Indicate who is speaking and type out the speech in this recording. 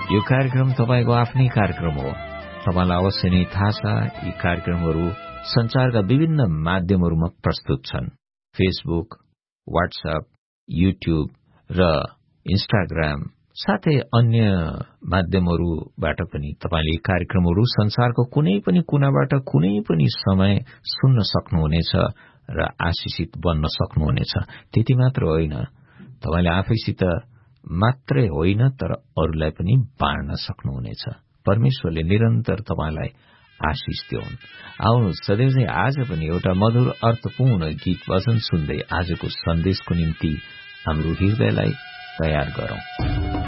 Speaker 1: यो कार्यक्रम तपाईको आफ्नै कार्यक्रम हो। तपाईलाई अवश्य नै थाहा छ यी कार्यक्रमहरू संचारका विभिन्न माध्यमहरूमा प्रस्तुत छन्। फेसबुक, व्हाट्सएप, युट्युब र इन्स्टाग्राम साथै अन्य माध्यमहरूबाट पनि तपाईले यी कार्यक्रमहरू संसारको कुनै पनि कुनाबाट कुनै पनि समय सुन्न सक्नुहुनेछ र आशिषित बन्न सक्नुहुनेछ। त्यति मात्र होइन, तपाईले आफैसित मात्रै होइन तर अरूलाई पनि बाँड्न सक्नुहुनेछ। परमेश्वरले निरन्तर तपाईलाई आशिष दिउन्। आउनुहोस् सधैँ आज पनि एउटा मधुर अर्थपूर्ण गीत वचन सुन्दै आजको सन्देशको निम्ति हाम्रो हृदयलाई तयार गरौं।